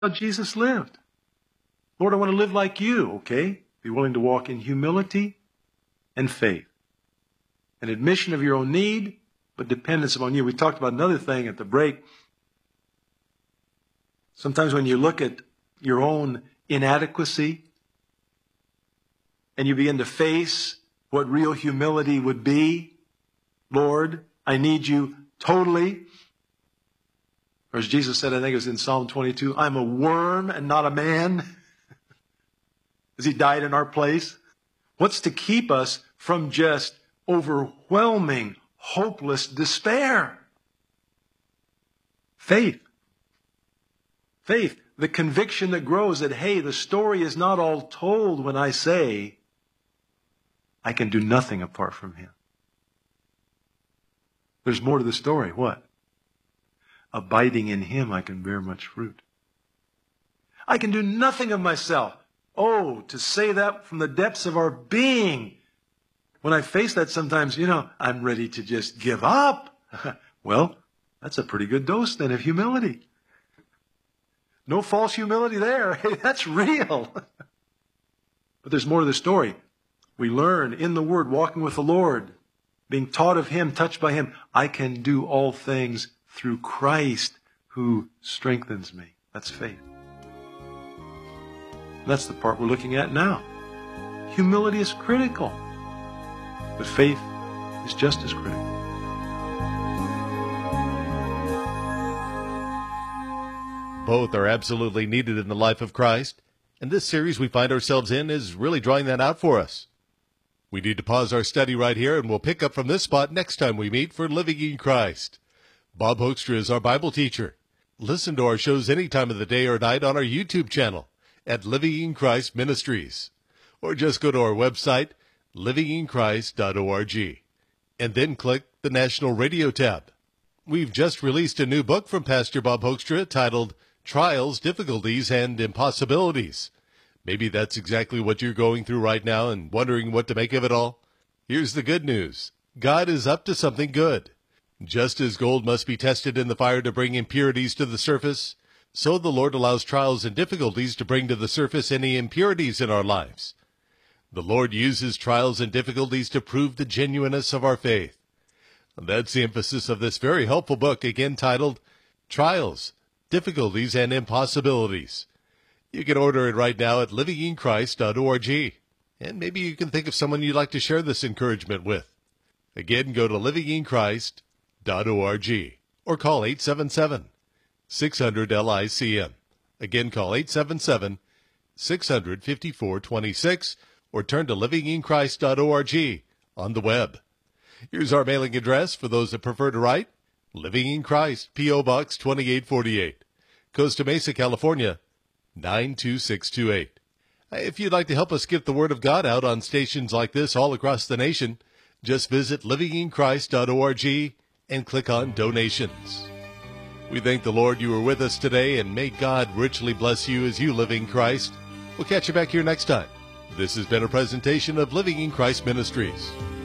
how Jesus lived. Lord, I want to live like you, okay? Be willing to walk in humility and faith. An admission of your own need, but dependence upon you. We talked about another thing at the break. Sometimes when you look at your own inadequacy and you begin to face what real humility would be, Lord, I need you totally. Or as Jesus said, I think it was in Psalm 22, I'm a worm and not a man. As he died in our place. What's to keep us from just overwhelming, hopeless despair? Faith. Faith. The conviction that grows that, hey, the story is not all told when I say, I can do nothing apart from him. There's more to the story. What? Abiding in him, I can bear much fruit. I can do nothing of myself. Oh, to say that from the depths of our being. When I face that sometimes, I'm ready to just give up. Well, that's a pretty good dose then of humility. No false humility there. Hey, that's real. But there's more to the story. We learn in the Word, walking with the Lord, being taught of him, touched by him. I can do all things through Christ who strengthens me. That's faith. That's the part we're looking at now. Humility is critical, but faith is just as critical. Both are absolutely needed in the life of Christ, and this series we find ourselves in is really drawing that out for us. We need to pause our study right here, and we'll pick up from this spot next time we meet for Living in Christ. Bob Hoekstra is our Bible teacher. Listen to our shows any time of the day or night on our YouTube channel at Living in Christ Ministries, or just go to our website, livinginchrist.org, and then click the National Radio tab. We've just released a new book from Pastor Bob Hoekstra titled Trials, Difficulties, and Impossibilities. Maybe that's exactly what you're going through right now and wondering what to make of it all. Here's the good news. God is up to something good. Just as gold must be tested in the fire to bring impurities to the surface, so the Lord allows trials and difficulties to bring to the surface any impurities in our lives. The Lord uses trials and difficulties to prove the genuineness of our faith. That's the emphasis of this very helpful book, again titled Trials, Difficulties, and Impossibilities. You can order it right now at livinginchrist.org. And maybe you can think of someone you'd like to share this encouragement with. Again, go to livinginchrist.org or call 877-600-LICM. Again, call 877-600-5426 or turn to livinginchrist.org on the web. Here's our mailing address for those that prefer to write. Living in Christ, P.O. Box 2848, Costa Mesa, California, 92628. If you'd like to help us get the Word of God out on stations like this all across the nation, just visit livinginchrist.org and click on Donations. We thank the Lord you were with us today, and may God richly bless you as you live in Christ. We'll catch you back here next time. This has been a presentation of Living in Christ Ministries.